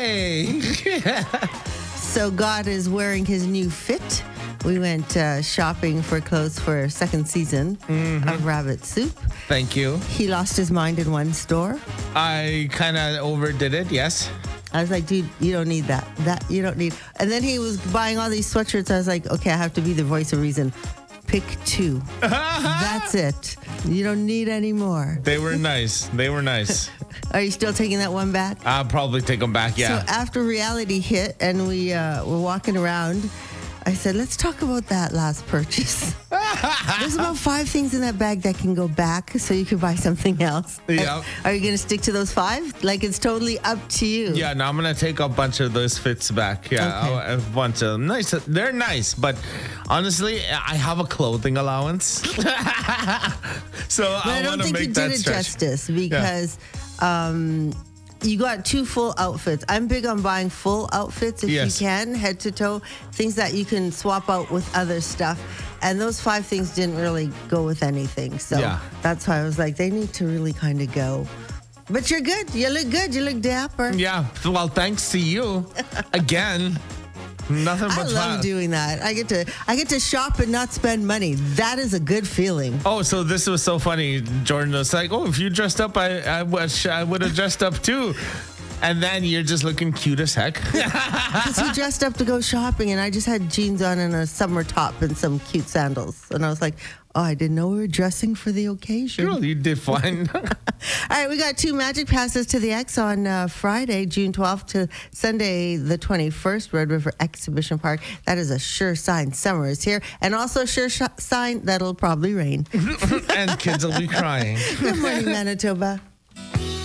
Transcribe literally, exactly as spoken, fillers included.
Hey! So God is wearing his new fit. We went uh, shopping for clothes for second season Mm-hmm. of Rabbit Soup. Thank you. He lost his mind in one store. I kind of overdid it, yes. I was like, dude, you don't need that. That you don't need. And then he was buying all these sweatshirts. I was like, okay, I have to be the voice of reason. Pick two. That's it. You don't need any more. They were nice. They were nice. Are you still taking that one back? I'll probably take them back, yeah. So after reality hit and we uh, were walking around, I said, let's talk about that last purchase. There's about five things in that bag that can go back so you can buy something else. Yeah. Are you going to stick to those five? Like, it's totally up to you. Yeah, no, I'm going to take a bunch of those fits back. Yeah, Okay. I'll- a bunch of them. Nice. They're nice, but honestly, I have a clothing allowance. So But I, I, don't want to think make you that did it stretch. justice because um, you got two full outfits. I'm big on buying full outfits if Yes. you can, head to toe, things that you can swap out with other stuff. And those five things didn't really go with anything. So Yeah. that's why I was like, they need to really kind of go. But you're good. You look good. You look dapper. Yeah, well, thanks to you. Again, nothing I but love fun. doing that. I get to I get to shop and not spend money. That is a good feeling. Oh, so this was so funny. Jordan was like, "Oh, if you dressed up, I I, wish I would have dressed up too." And then you're just looking cute as heck. Because he dressed up to go shopping, and I just had jeans on and a summer top and some cute sandals. And I was like, oh, I didn't know we were dressing for the occasion. Girl, you did fine. All right, we got two magic passes to the X on uh, Friday, June twelfth to Sunday, the twenty-first, Red River Exhibition Park. That is a sure sign summer is here, and also a sure sh- sign that'll probably rain. And kids will be crying. Good morning, Manitoba.